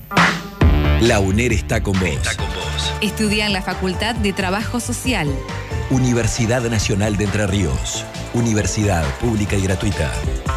La UNER está con vos. Estudia en la Facultad de Trabajo Social. Universidad Nacional de Entre Ríos. Universidad pública y gratuita.